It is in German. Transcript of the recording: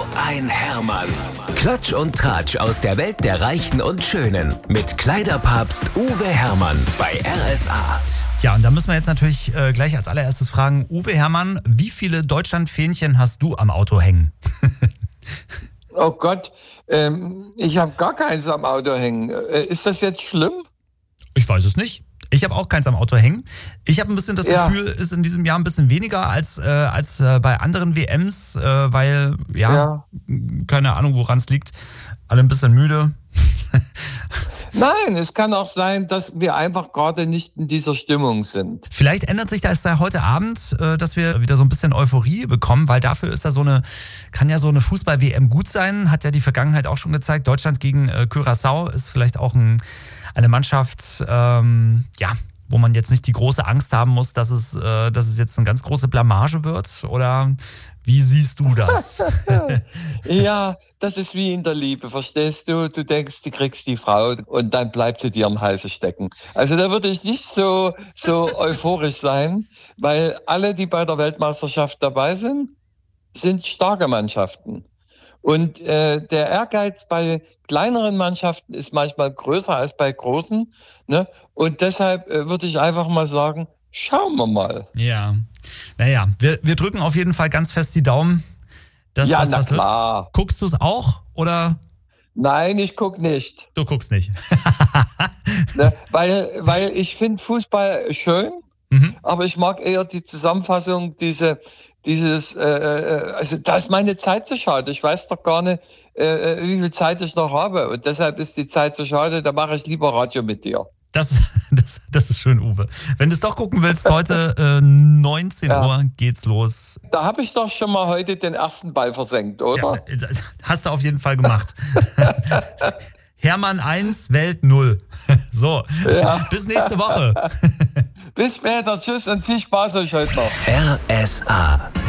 ein Hermann. Klatsch und Tratsch aus der Welt der Reichen und Schönen. Mit Kleiderpapst Uwe Hermann bei RSA. Ja, und da müssen wir jetzt natürlich gleich als allererstes fragen, Uwe Hermann, wie viele Deutschlandfähnchen hast du am Auto hängen? Oh Gott, ich habe gar keins am Auto hängen. Ist das jetzt schlimm? Ich weiß es nicht. Ich habe auch keins am Auto hängen. Ich habe ein bisschen das Gefühl, ist in diesem Jahr ein bisschen weniger als bei anderen WMs, weil, keine Ahnung, woran es liegt. Alle ein bisschen müde. Nein, es kann auch sein, dass wir einfach gerade nicht in dieser Stimmung sind. Vielleicht ändert sich das ja heute Abend, dass wir wieder so ein bisschen Euphorie bekommen, weil dafür ist kann ja so eine Fußball-WM gut sein, hat ja die Vergangenheit auch schon gezeigt. Deutschland gegen Curaçao ist vielleicht auch eine Mannschaft, wo man jetzt nicht die große Angst haben muss, dass es jetzt eine ganz große Blamage wird, oder wie siehst du das? Ja, das ist wie in der Liebe, verstehst du? Du denkst, du kriegst die Frau und dann bleibt sie dir am Halse stecken. Also da würde ich nicht so euphorisch sein, weil alle, die bei der Weltmeisterschaft dabei sind starke Mannschaften. Und der Ehrgeiz bei kleineren Mannschaften ist manchmal größer als bei großen. Ne? Und deshalb würde ich einfach mal sagen, schauen wir mal. Ja, naja, wir drücken auf jeden Fall ganz fest die Daumen, dass das was klar. Wird. Guckst du es auch, oder? Nein, ich gucke nicht. Du guckst nicht. Ne? Weil ich finde Fußball schön, aber ich mag eher die Zusammenfassung, also da ist meine Zeit zu schade. Ich weiß doch gar nicht, wie viel Zeit ich noch habe. Und deshalb ist die Zeit zu schade, da mache ich lieber Radio mit dir. Das ist schön, Uwe. Wenn du es doch gucken willst, heute 19 Uhr geht's los. Da habe ich doch schon mal heute den ersten Ball versenkt, oder? Ja, hast du auf jeden Fall gemacht. Hermann 1, Welt 0. So, bis nächste Woche. Bis später, tschüss und viel Spaß euch heute noch. RSA.